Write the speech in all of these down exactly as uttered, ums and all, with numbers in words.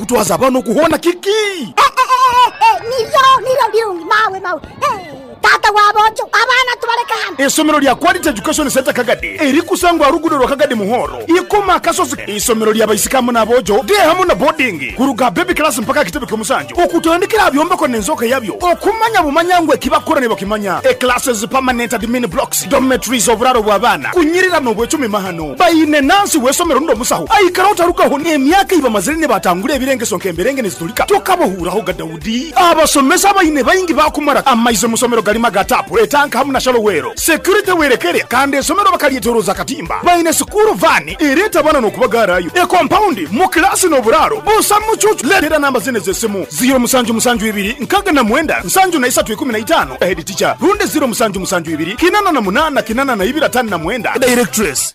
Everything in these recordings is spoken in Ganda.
kutwaza abantu kuhona kiki. Eh eh eh niyo niyo birungi mawe mawe. Eh tata wabojo abana tubarekana. Isomero lya Quality Education Center Kagadi eri kusangwa rugudo rwa Kagadi Muhoro ikoma kasozi. Isomero lya bayisikamu nabojo de hamu na boarding kuruga baby class mpaka kitebe kumusanju okutandikira abyomba ko nenzoka yabyo okumanya bumanyangwe kibakorane bakimanya e classes permanent admin blocks dormitories oburaro bw'abana kunyirira no bwecumi mahano bayine nansi wesomero ndo musaho ayikara utarukaho emyaka iba mazirine batangure ebirengeso nkemberenge nezitulika tokabohuraho Gadaudi abasomesa bayine bayingi bakumara amaize musomero galima gatapu etanka hamu na shalowero security werekere kandi esomero bakaliyetoroza katimba bayine school van ireta bana no kubagarayo e compound mu class no buraro busa mucucu letera namba zine zesimu zero musanju musanju ibiri nkaga na mwenda nsanju na isatu ikumi na itano head teacher runde zero musanju musanju ibiri kinana na munana kinana na ibira tani na mwenda directress.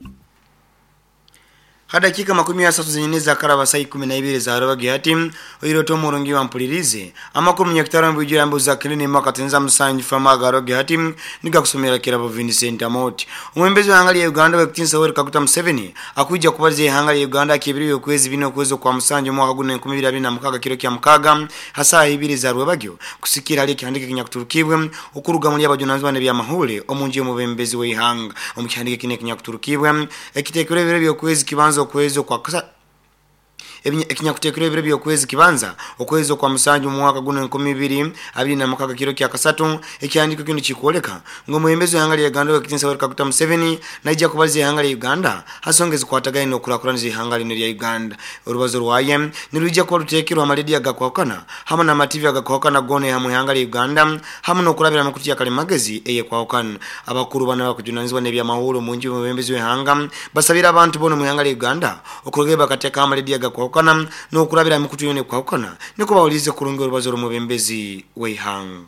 Hada kika makumi ya satu zininiza karaba sai kumi na ibiri za harabagi hati oiroto murongi wa mpulirize amakumi ya kitara mbujira mbuza kilini mwaka tenza msanji fama agarogi hati nika kusumira kirabo Vincent Amoti umwembezi wa hangali ya Uganda wa kitinsa weri kakuta Museveni akuija kubalize hangali ya Uganda kibiri yokwezi bino kwezo kwa msanji mwaka gune kumibiri abini na mkaga kiro kia mkaga hasa ibiri za ruwabagyo kusikira hali kihandike kinya kuturukibwe ukuruga muli abajunanzi wane bia mahule omunji umubembezi wa ihanga omukihandike kine kinya kuturukibwe ekitekure vire yokwezi kibanzo okwezo kwa kasa ekinya kutekera ebire byokwezi kibanza okwezo kwa musanju mwaka guno nkumi ibiri abiri na makaga kiro kya kasatu ekyandiko kino kikoleka ngo muhembezo yangali ya Uganda wekitinsa wereka kuta Museveni naija kubaliza yangali ya Uganda hasongeze kwatagaye no kulakuraniza yangali ne ya Uganda urubazo rwaye niruija ko rutekero amaledi agakwakana hamwe na mativi agakwakana gone hamwe yangali ya Uganda hamwe no kurabira makuti ya kale magezi eye kwakana abakuru bana bakujunanzwa ne bya mahoro munji muhembezo yanga basabira abantu bono mu yangali ya Uganda okurugeba kateka amaledi agakwakana kana no kurabira mikutu yone kwa kana niko bawulize kurongera urubazo rumubembezi weihanga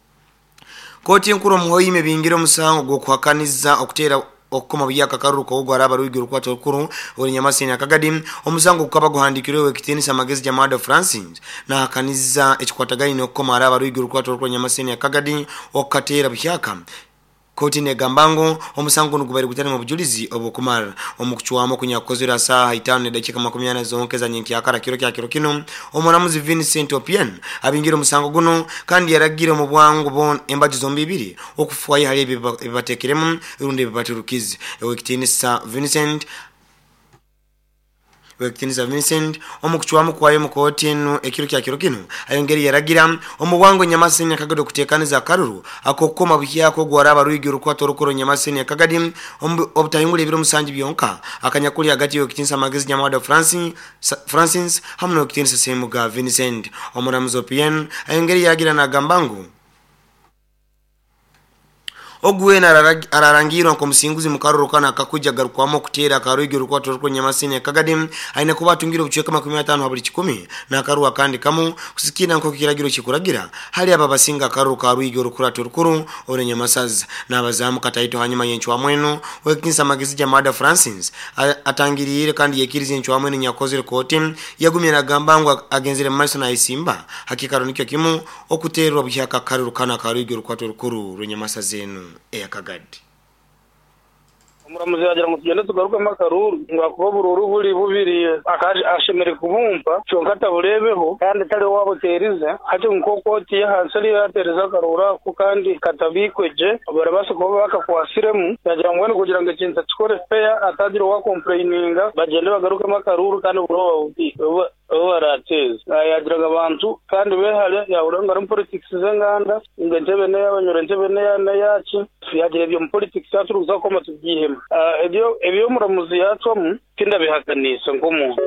koti nkuru muhoyime bingiro musango go kwakaniza okutera okoma biyaka karuko ogwa araba ruigiro kwa tokuru uri nyamasini akagadi omusango kukaba guhandikiriwe kitinisa magezi jamada Francis na akaniza ekikwatagayi no okoma araba ruigiro kwa tokuru nyamasini akagadi okatera biyaka koti ne gambango omusango nugubari gutane mu bujulizi obukumara omukuchwamo kunyakozera saa itano ne dakika makumi ane zonkeza nyinki akara kiro kya kiro kino omunamuzi Vincent Opian abingira omusango guno kandi yaragira mu bwangu bon embaji zombi bibiri okufuaye hali bibatekeremu irunde bibaturukizi ewekitinisa Vincent Wektinisa Vincent omukuchwamu kwaye mukoti eno ekiro kya kiro kino ayongeri yaragira omubwango nyamasini akagado kutekaniza karuru akokoma bukiyako gwaraba ruigiro kwa torokoro nyamasini akagadi obutayungule biro musanji byonka akanyakuli agati yokitinisa magezi nyamada Francis Francis hamno yokitinisa semuga Vincent omuramuzo P N ayongeri yagira na gambangu ogwena ararangiro ko musinguzi mukaruru kana akakuja garukwamo kutera karugiro kwa toroko nyamasini akagadi aina kuba tungiro bucheka makumi atanu habuli kikumi na karuwa kandi kamu kusikina nko kiragiro kikuragira hali aba basinga karu karugiro kura torokuru ore nyamasaza na bazamu kataito hanyuma yenchu amweno wekinsa magizi jamada Francis atangirire kandi yekirize yenchu amweno nyakozere koti yagumye na gambangu agenzere maso na isimba hakika ronikyo kimu okuterwa buchaka karuru kana karugiro kwa torokuru ore nyamasazenu eya kagadi umuramuzi yagira mu tugenda tugaruka makaruru ngakubura bururu buri bubiri akaje ashemere kubumva cyongata burebeho kandi tari wabo teriza haje nkokoti yahansari yatereza karura ko kandi katabikweje barabasa ko bakakwasiremu yagira ngo kugira ngo kinza tukore fair atadire wa complaininga bagende bagaruka makaruru kandi buroba bubi owarateze yagira abantu kandi behale yauranga mu politics zenganda ingentebe ne yabanyore ntebe ne yana yaci yagira byo mu politics aturuza ko matubyihe ebyo ebyo muramuzi yatwamu kinda bihakanisa ngomuntu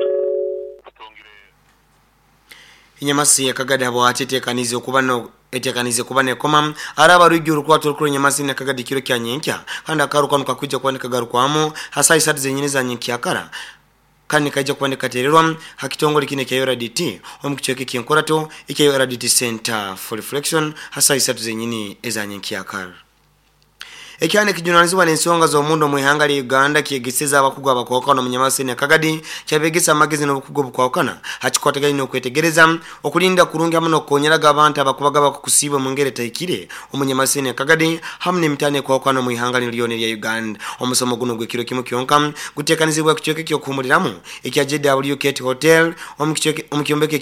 inyamasi yakagadi abo atetekanize kubano etekanize kubane koma araba rugiro kwa torokuru nyamasi nakagadi kiro kya nyenkya kandi akaruka nukakuja kwanika garukwamo hasa isatu zenyine za nyenkya akara kandi kaje kwandika tererwa hakitongole kine kya R D T omukicheke kinkorato ikya R D T Center for Reflection hasa isatu zenyine eza nyenkya akara ekyane kijunanizwa n'ensonga z'omundo mu ihanga lya Uganda kiyegeseza abakugwa bakwakana mu nyamasini akagadi kyabegesa amagezi n'obukugwa bukwakana hakikwataganye n'okwetegereza okulinda kurungi hamwe n'okonyeraga abantu abakubaga bakukusibwa mu ngere taikire omunyamasini akagadi hamwe n'emitane kwakana mu ihanga lyone lya Uganda omusomo guno gwekiro kimu kyonka gutekanizibwa ku kyoke kyokumuliramu ekya J W K Hotel omukicheke omukiyombeke